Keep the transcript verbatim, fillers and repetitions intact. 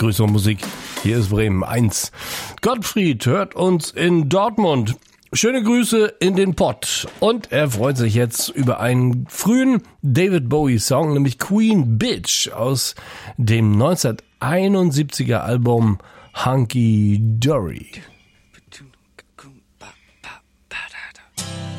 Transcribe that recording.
Größere Musik. Hier ist Bremen eins. Gottfried hört uns in Dortmund. Schöne Grüße in den Pott. Und er freut sich jetzt über einen frühen David Bowie-Song, nämlich Queen Bitch aus dem neunzehnhunderteinundsiebziger Album Hunky Dory.